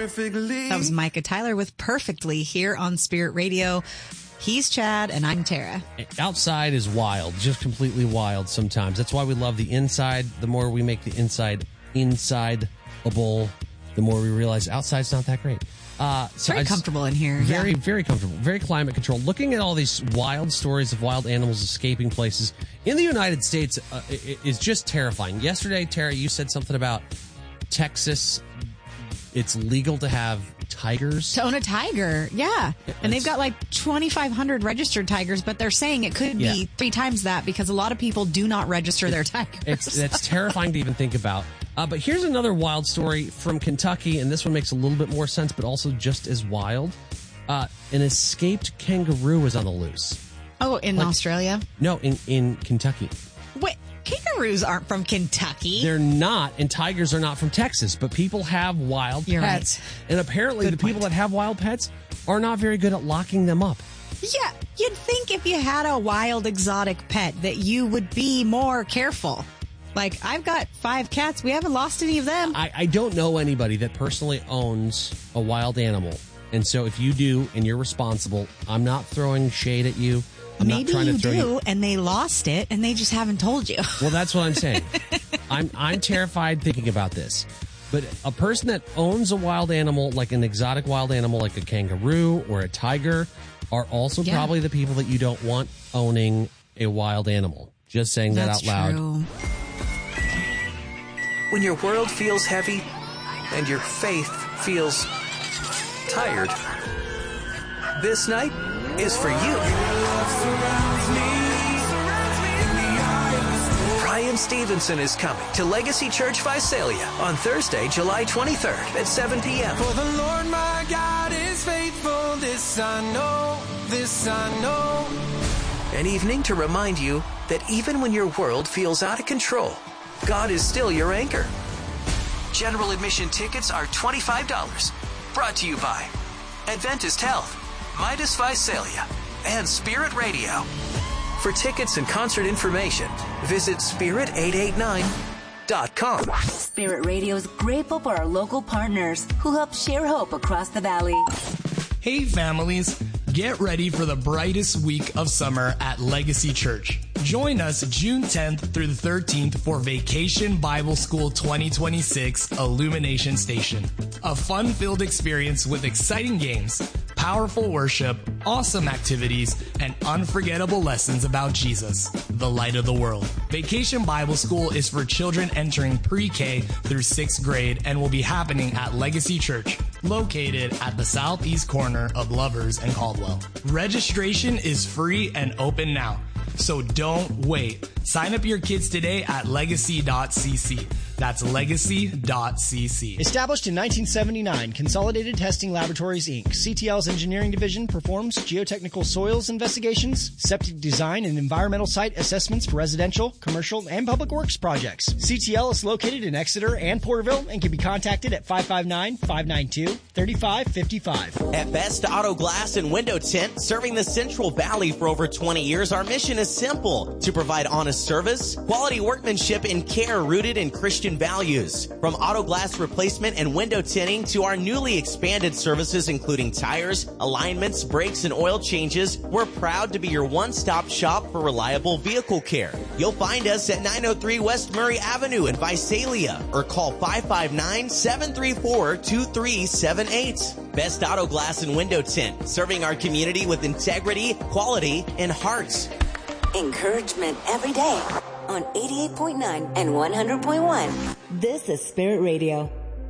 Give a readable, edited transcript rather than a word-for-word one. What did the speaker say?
perfectly. That was Micah Tyler with Perfectly here on Spirit Radio. He's Chad and I'm Tara. Outside is wild, just completely wild sometimes. That's why we love the inside. The more we make the inside-able, the more we realize outside's not that great. Very comfortable in here. Very, very comfortable. Very climate controlled. Looking at all these wild stories of wild animals escaping places in the United States is just terrifying. Yesterday, Tara, you said something about Texas. It's legal to have tigers. To own a tiger, yeah. And they've got like 2,500 registered tigers, but they're saying it could be 3 times that because a lot of people do not register their tigers. It's terrifying to even think about. But here's another wild story from Kentucky, and this one makes a little bit more sense, but also just as wild. An escaped kangaroo is on the loose. Oh, in Australia? No, in Kentucky. Wait, kangaroos aren't from Kentucky. They're not, and tigers are not from Texas, but people have wild pets. Right. And apparently the people that have wild pets are not very good at locking them up. Yeah, you'd think if you had a wild exotic pet that you would be more careful. Like, I've got 5 cats. We haven't lost any of them. I don't know anybody that personally owns a wild animal. And so if you do and you're responsible, I'm not throwing shade at you. Maybe you do, and they lost it, and they just haven't told you. Well, that's what I'm saying. I'm terrified thinking about this. But a person that owns a wild animal, like an exotic wild animal, like a kangaroo or a tiger, are also probably the people that you don't want owning a wild animal. Just saying that out loud. True. When your world feels heavy and your faith feels tired, this night is for you. Brian Stevenson is coming to Legacy Church Visalia on Thursday, July 23rd at 7 p.m. For the Lord my God is faithful, this I know, this I know. An evening to remind you that even when your world feels out of control, God is still your anchor. General admission tickets are $25. Brought to you by Adventist Health, Midas Visalia, and Spirit Radio. For tickets and concert information, visit spirit889.com. Spirit Radio is grateful for our local partners who help share hope across the valley. Hey families, get ready for the brightest week of summer at Legacy Church. Join us June 10th through the 13th for Vacation Bible School 2026 Illumination Station. A fun-filled experience with exciting games, powerful worship, awesome activities, and unforgettable lessons about Jesus, the light of the world. Vacation Bible School is for children entering pre-K through 6th grade and will be happening at Legacy Church, located at the southeast corner of Lovers and Caldwell. Registration is free and open now, so don't wait. Sign up your kids today at legacy.cc. That's legacy.cc. Established in 1979, Consolidated Testing Laboratories, Inc., CTL's engineering division performs geotechnical soils investigations, septic design, and environmental site assessments for residential, commercial, and public works projects. CTL is located in Exeter and Porterville and can be contacted at 559-592-3555. At Best Auto Glass and Window Tint, serving the Central Valley for over 20 years, our mission is simple: to provide honest service, quality workmanship, and care rooted in Christian values. From auto glass replacement and window tinting to our newly expanded services including tires, alignments, brakes, and oil changes, we're proud to be your one-stop shop for reliable vehicle care. You'll find us at 903 West Murray Avenue in Visalia or call 559-734-2378. Best Auto Glass and Window Tint, serving our community with integrity, quality, and hearts. Encouragement every day on 88.9 and 100.1. This is Spirit Radio.